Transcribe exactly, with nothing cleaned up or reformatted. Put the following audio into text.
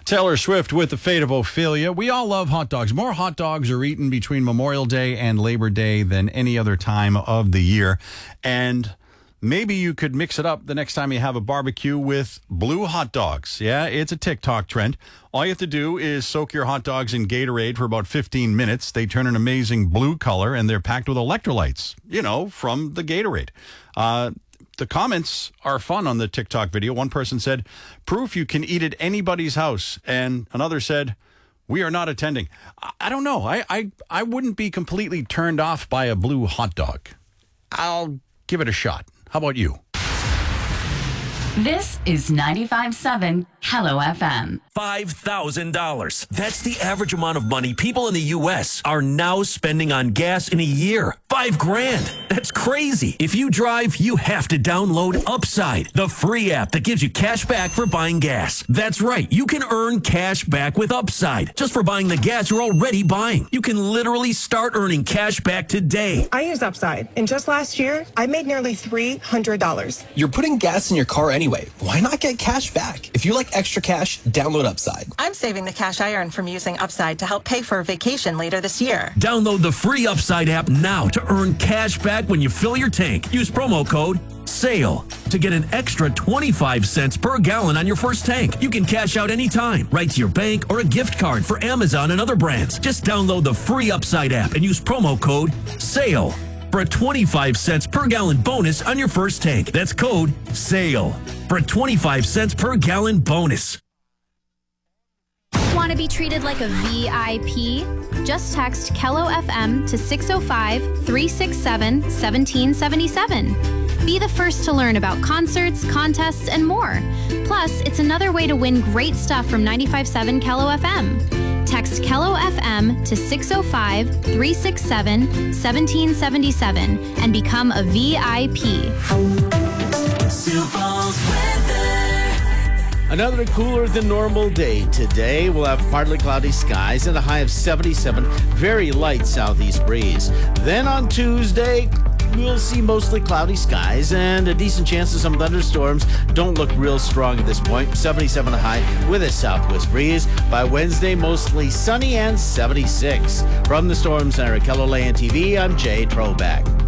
Taylor Swift with The Fate of Ophelia. We all love hot dogs. More hot dogs are eaten between Memorial Day and Labor Day than any other time of the year. And maybe you could mix it up the next time you have a barbecue with blue hot dogs. Yeah, it's a TikTok trend. All you have to do is soak your hot dogs in Gatorade for about fifteen minutes. They turn an amazing blue color, and they're packed with electrolytes, you know, from the Gatorade. Uh, the comments are fun on the TikTok video. One person said, proof you can eat at anybody's house. And another said, we are not attending. I, I don't know. I, I, I wouldn't be completely turned off by a blue hot dog. I'll give it a shot. How about you? This is ninety-five point seven Hello F M. five thousand dollars. That's the average amount of money people in the U S are now spending on gas in a year. Five grand. That's crazy. If you drive, you have to download Upside, the free app that gives you cash back for buying gas. That's right. You can earn cash back with Upside just for buying the gas you're already buying. You can literally start earning cash back today. I use Upside, and just last year, I made nearly three hundred dollars. You're putting gas in your car anyway. Why not get cash back? If you like extra cash, download Upside. I'm saving the cash I earn from using Upside to help pay for a vacation later this year. Download the free Upside app now to earn cash back when you fill your tank. Use promo code SALE to get an extra twenty-five cents per gallon on your first tank. You can cash out anytime, right to your bank or a gift card for Amazon and other brands. Just download the free Upside app and use promo code SALE for a twenty-five cents per gallon bonus on your first tank. That's code SALE for a twenty-five cents per gallon bonus. Want to be treated like a V I P? Just text Kello F M to six oh five, three six seven, one seven seven seven. Be the first to learn about concerts, contests, and more. Plus, it's another way to win great stuff from ninety-five point seven Kello F M. Text Kello F M to six oh five, three six seven, one seven seven seven and become a V I P. Sioux Falls weather. Another cooler than normal day today. We'll have partly cloudy skies and a high of seventy-seven. Very light southeast breeze. Then on Tuesday, we'll see mostly cloudy skies and a decent chance of some thunderstorms. Don't look real strong at this point. seventy-seven high with a southwest breeze. By Wednesday, mostly sunny and seventy-six. From the Storm Center at Kelowland T V, I'm Jay Troback.